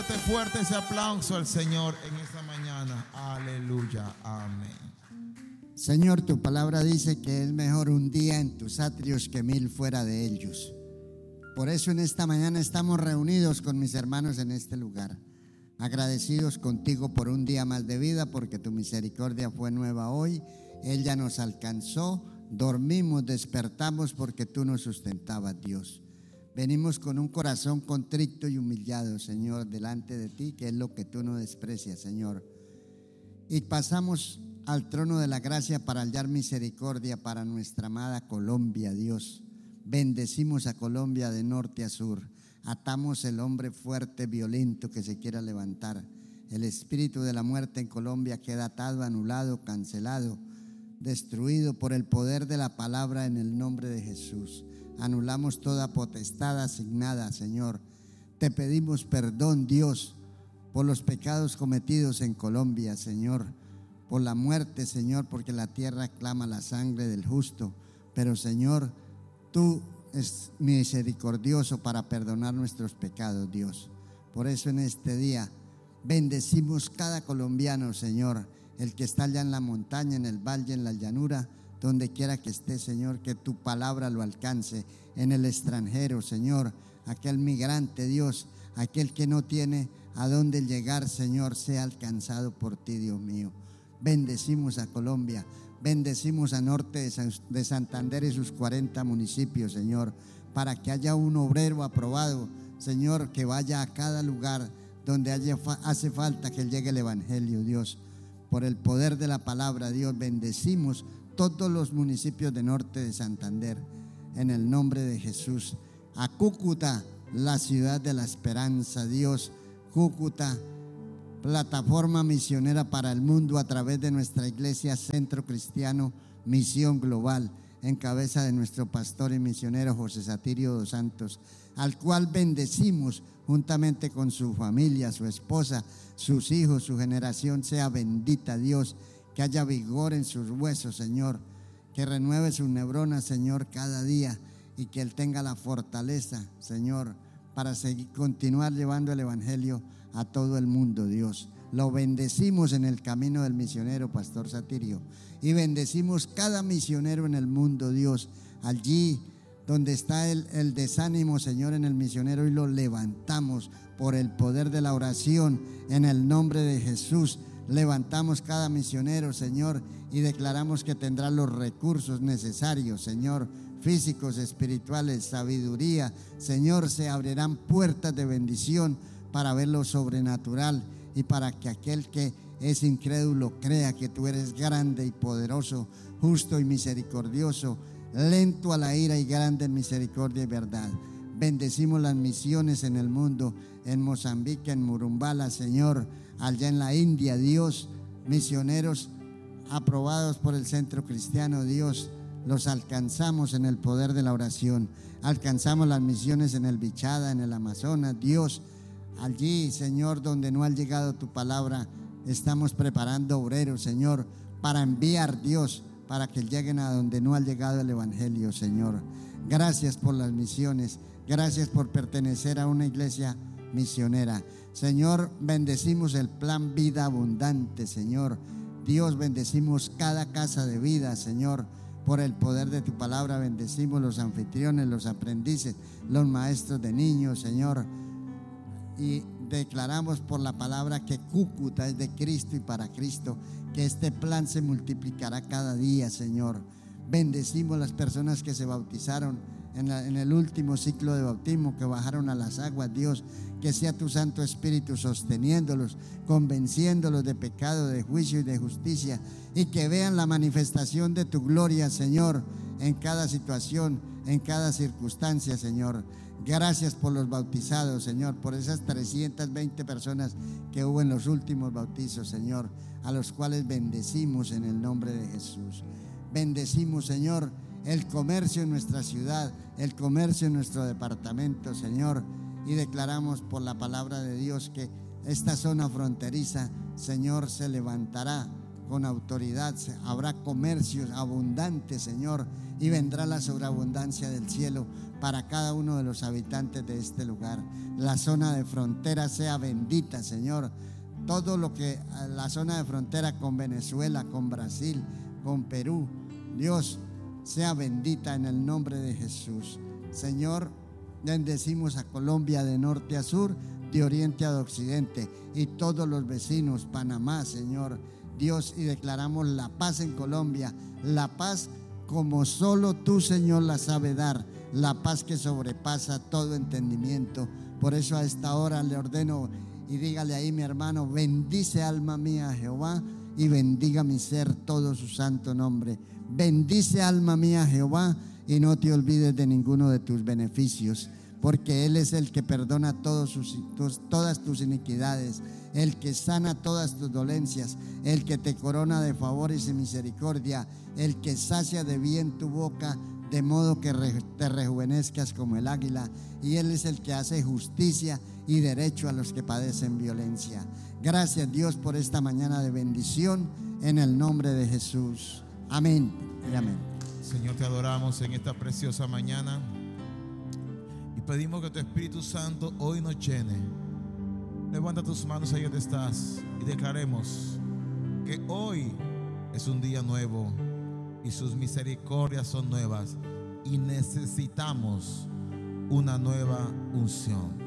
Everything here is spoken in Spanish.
fuerte, fuerte ese aplauso al Señor en esta mañana. Aleluya, amén. Señor, tu palabra dice que es mejor un día en tus atrios que 1000 fuera de ellos. Por eso en esta mañana estamos reunidos con mis hermanos en este lugar, agradecidos contigo por un día más de vida, porque tu misericordia fue nueva hoy. Él ya nos alcanzó, dormimos, despertamos porque tú nos sustentabas, Dios. Venimos con un corazón contrito y humillado, Señor, delante de ti, que es lo que tú no desprecias, Señor. Y pasamos al trono de la gracia para hallar misericordia para nuestra amada Colombia, Dios. Bendecimos a Colombia de norte a sur. Atamos el hombre fuerte, violento que se quiera levantar. El espíritu de la muerte en Colombia queda atado, anulado, cancelado, destruido por el poder de la palabra en el nombre de Jesús. Anulamos toda potestad asignada, Señor. Te pedimos perdón, Dios, por los pecados cometidos en Colombia, Señor, por la muerte, Señor, porque la tierra clama la sangre del justo. Pero, Señor, tú es misericordioso para perdonar nuestros pecados, Dios. Por eso en este día bendecimos cada colombiano, Señor, el que está allá en la montaña, en el valle, en la llanura, donde quiera que esté, Señor, que tu palabra lo alcance. En el extranjero, Señor, aquel migrante, Dios, aquel que no tiene a dónde llegar, Señor, sea alcanzado por ti, Dios mío. Bendecimos a Colombia, bendecimos a norte de Santander y sus 40 municipios, Señor, para que haya un obrero aprobado, Señor, que vaya a cada lugar donde hace falta que llegue el evangelio, Dios. Por el poder de la palabra, Dios, bendecimos todos los municipios de norte de Santander, en el nombre de Jesús. A Cúcuta, la ciudad de la esperanza, Dios. Cúcuta, plataforma misionera para el mundo a través de nuestra iglesia Centro Cristiano Misión Global, en cabeza de nuestro pastor y misionero José Satirio dos Santos, al cual bendecimos juntamente con su familia, su esposa, sus hijos, su generación sea bendita, Dios. Que haya vigor en sus huesos, Señor, que renueve sus neuronas, Señor, cada día, y que Él tenga la fortaleza, Señor, para continuar llevando el evangelio a todo el mundo, Dios. Lo bendecimos en el camino del misionero Pastor Satirio, y bendecimos cada misionero en el mundo, Dios. Allí donde está el desánimo, Señor, en el misionero, y lo levantamos por el poder de la oración en el nombre de Jesús. Levantamos cada misionero, Señor, y declaramos que tendrá los recursos necesarios, Señor, físicos, espirituales, sabiduría. Señor, se abrirán puertas de bendición para ver lo sobrenatural y para que aquel que es incrédulo crea que tú eres grande y poderoso, justo y misericordioso, lento a la ira y grande en misericordia y verdad. Bendecimos las misiones en el mundo, en Mozambique, en Murumbala, Señor, allá en la India, Dios, misioneros aprobados por el Centro Cristiano, Dios, los alcanzamos en el poder de la oración. Alcanzamos las misiones en el Bichada, en el Amazonas, Dios, allí, Señor, donde no ha llegado tu palabra, estamos preparando obreros, Señor, para enviar, Dios, para que lleguen a donde no ha llegado el evangelio, Señor. Gracias por las misiones, gracias por pertenecer a una iglesia misionera. Señor, bendecimos el plan Vida Abundante, Señor. Dios, bendecimos cada casa de vida, Señor. Por el poder de tu palabra bendecimos los anfitriones, los aprendices, los maestros de niños, Señor. Y declaramos por la palabra que Cúcuta es de Cristo y para Cristo, que este plan se multiplicará cada día, Señor. Bendecimos las personas que se bautizaron en el último ciclo de bautismo, que bajaron a las aguas, Dios. Que sea tu Santo Espíritu sosteniéndolos, convenciéndolos de pecado, de juicio y de justicia, y que vean la manifestación de tu gloria, Señor, en cada situación, en cada circunstancia, Señor. Gracias por los bautizados, Señor, por esas 320 personas que hubo en los últimos bautizos, Señor, a los cuales bendecimos en el nombre de Jesús. Bendecimos, Señor, el comercio en nuestra ciudad, el comercio en nuestro departamento, Señor, y declaramos por la palabra de Dios que esta zona fronteriza, Señor, se levantará con autoridad. Habrá comercios abundantes, Señor, y vendrá la sobreabundancia del cielo para cada uno de los habitantes de este lugar. La zona de frontera sea bendita, Señor. Todo lo que la zona de frontera con Venezuela, con Brasil, con Perú, Dios, sea bendita en el nombre de Jesús. Señor, bendecimos a Colombia de norte a sur, de oriente a occidente, y todos los vecinos, Panamá, Señor Dios, y declaramos la paz en Colombia, la paz como solo tú, Señor, la sabe dar, la paz que sobrepasa todo entendimiento. Por eso a esta hora le ordeno, y dígale ahí, mi hermano: bendice alma mía a Jehová, y bendiga mi ser todo su santo nombre. Bendice alma mía a Jehová, y no te olvides de ninguno de tus beneficios, porque Él es el que perdona todas tus iniquidades, el que sana todas tus dolencias, el que te corona de favores y misericordia, el que sacia de bien tu boca, de modo que te rejuvenezcas como el águila, y Él es el que hace justicia y derecho a los que padecen violencia. Gracias, Dios, por esta mañana de bendición, en el nombre de Jesús. Amén y amén. Señor, te adoramos en esta preciosa mañana y pedimos que tu Espíritu Santo hoy nos llene. Levanta tus manos ahí donde estás y declaremos que hoy es un día nuevo y sus misericordias son nuevas, y necesitamos una nueva unción.